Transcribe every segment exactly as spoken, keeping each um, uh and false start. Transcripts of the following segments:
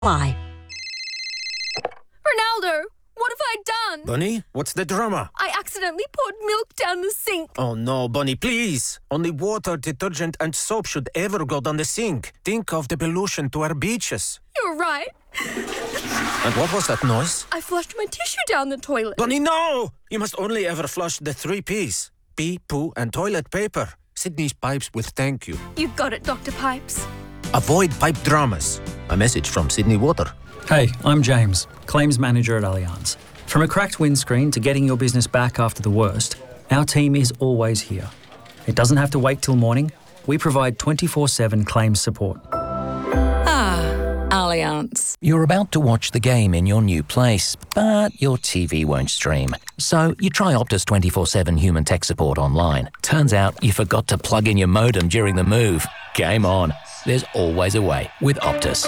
Why? Ronaldo, what have I done? Bunny, what's the drama? I accidentally poured milk down the sink. Oh no, Bunny, please. Only water, detergent and soap should ever go down the sink. Think of the pollution to our beaches. You're right. And what was that noise? I flushed my tissue down the toilet. Bunny, no! You must only ever flush the three P's. Pee, poo and toilet paper. Sydney's Pipes will thank you. You got it, Doctor Pipes. Avoid pipe dramas. A message from Sydney Water. Hey, I'm James, Claims Manager at Allianz. From a cracked windscreen to getting your business back after the worst, our team is always here. It doesn't have to wait till morning. We provide twenty-four seven claims support. Ah, Allianz. You're about to watch the game in your new place, but your T V won't stream. So you try Optus twenty-four seven human tech support online. Turns out you forgot to plug in your modem during the move. Game on. There's always a way with Optus.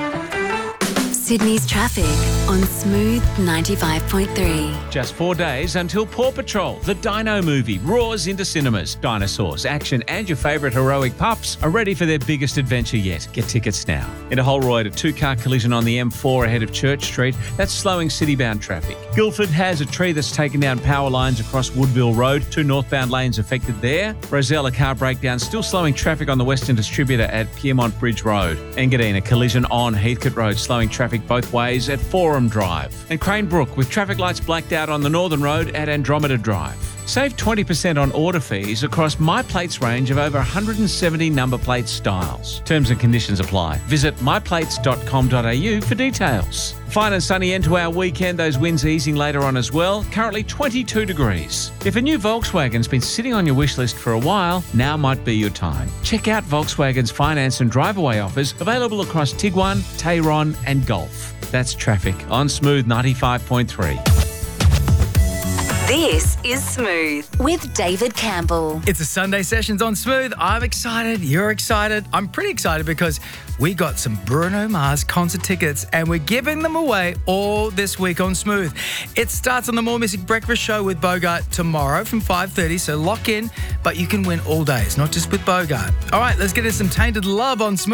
Sydney's traffic on Smooth ninety-five point three. Just four days until Paw Patrol, the Dino movie, roars into cinemas. Dinosaurs, action and your favourite heroic pups are ready for their biggest adventure yet. Get tickets now. In a Holroyd, a two-car collision on the M four ahead of Church Street. That's slowing city-bound traffic. Guildford has a tree that's taken down power lines across Woodville Road. Two northbound lanes affected there. Roselle, a car breakdown, still slowing traffic on the Western Distributor at Piermont Bridge Road. Engadine, a collision on Heathcote Road, slowing traffic both ways at Forum Drive. And Cranebrook, with traffic lights blacked out on the Northern Road at Andromeda Drive. Save twenty percent on order fees across MyPlate's range of over one hundred seventy number plate styles. Terms and conditions apply. Visit my plates dot com dot a u for details. Fine and sunny end to our weekend, those winds easing later on as well. Currently twenty-two degrees. If a new Volkswagen's been sitting on your wish list for a while, now might be your time. Check out Volkswagen's finance and drive-away offers available across Tiguan, Tayron and Golf. That's traffic on Smooth ninety-five point three. This is Smooth with David Campbell. It's a Sunday Sessions on Smooth. I'm excited. You're excited. I'm pretty excited because we got some Bruno Mars concert tickets and we're giving them away all this week on Smooth. It starts on the More Music Breakfast Show with Bogart tomorrow from five thirty, so lock in, but you can win all day. It's not just with Bogart. All right, let's get into some Tainted Love on Smooth.